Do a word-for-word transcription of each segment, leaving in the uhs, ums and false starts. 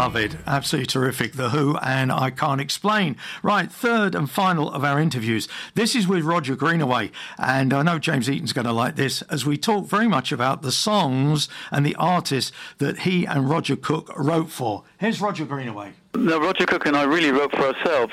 Love it. Absolutely terrific. The Who and I Can't Explain. Right, third and final of our interviews. This is with Roger Greenaway, and I know James Eaton's going to like this, as we talk very much about the songs and the artists that he and Roger Cook wrote for. Here's Roger Greenaway. No, Roger Cook and I really wrote for ourselves.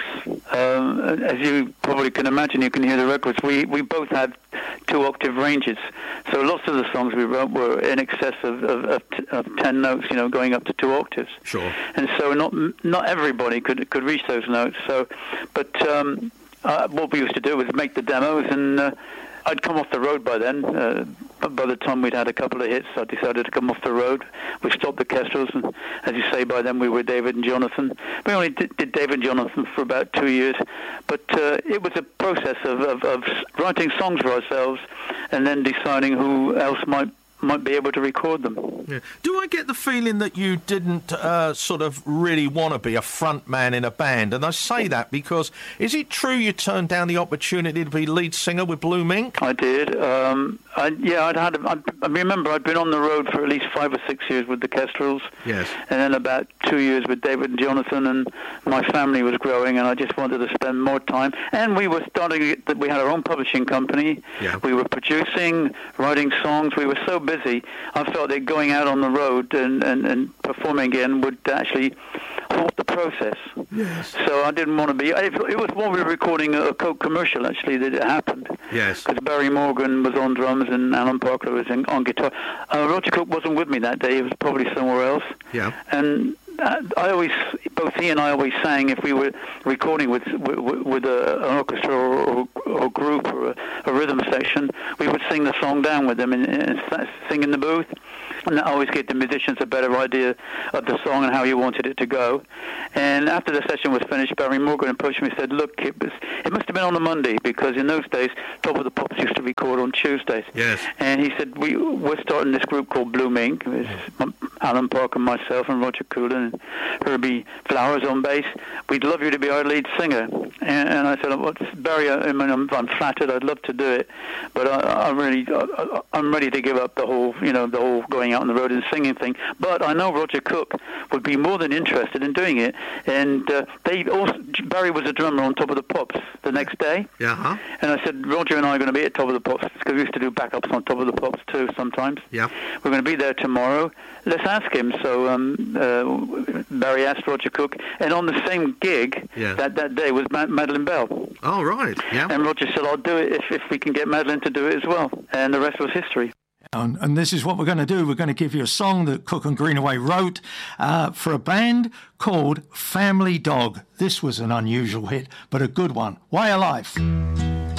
Um, as you probably can imagine, you can hear the records. We we both had two octave ranges, so lots of the songs we wrote were in excess of, of, of, t- of ten notes, you know, going up to two octaves. Sure. And so not not everybody could could reach those notes. So, but um, uh, what we used to do was make the demos, and uh, I'd come off the road by then. Uh, by the time we'd had a couple of hits, I decided to come off the road. We stopped the Kestrels, and as you say, by then we were David and Jonathan. We only did, did David and Jonathan for about two years, but uh, it was a process of, of, of writing songs for ourselves and then deciding who else might might be able to record them. Yeah. Do I get the feeling that you didn't uh, sort of really want to be a front man in a band? And I say that because, is it true you turned down the opportunity to be lead singer with Blue Mink? I did. Um, I, yeah, I'd had. I, I remember I'd been on the road for at least five or six years with the Kestrels. Yes. And then about two years with David and Jonathan, and my family was growing, and I just wanted to spend more time. And we were starting. We had our own publishing company. Yeah. We were producing, writing songs. We were so busy. I felt that going out on the road and, and, and performing again would actually halt the process. Yes. So I didn't want to be. It, it was while we were recording a Coke commercial, actually, that it happened. Yes. Because Barry Morgan was on drums and Alan Parker was in, on guitar. Uh, Roger Cook wasn't with me that day. He was probably somewhere else. Yeah. And uh, I always, both he and I always sang if we were recording with with, with a, an orchestra or, or, or group or a, a rhythm section, we would sing the song down with them and, and sing in the booth. And that always gave the musicians a better idea of the song and how you wanted it to go. And after the session was finished, Barry Morgan approached me and said, look, it, was, it must have been on a Monday, because in those days, Top of the Pops used to record on Tuesdays. Yes. And he said, we, we're starting this group called Blue Mink. It was Alan Parker, myself, and Roger Coolan, and Herbie Flowers on bass. We'd love you to be our lead singer. And, and I said, well, Barry, I mean, I'm, I'm flattered. I'd love to do it. But I, I really, I, I'm ready to give up the whole, you know, the whole going out on the road and singing thing. But I know Roger Cook would be more than interested in doing it. And uh, they also, Barry was a drummer on Top of the Pops the next day. Yeah. Uh-huh. And I said, Roger and I are going to be at Top of the Pops, because we used to do backups on Top of the Pops too sometimes. Yeah. We're going to be there tomorrow. Let's ask him. So um, uh, Barry asked Roger Cook, and on the same gig yeah. that, that day was Ma- Madeleine Bell. Oh, right. Yeah. And Roger said, I'll do it if, if we can get Madeleine to do it as well. And the rest was history. And, and this is what we're going to do. We're going to give you a song that Cook and Greenaway wrote uh, for a band called Family Dog. This was an unusual hit, but a good one. Way of Life.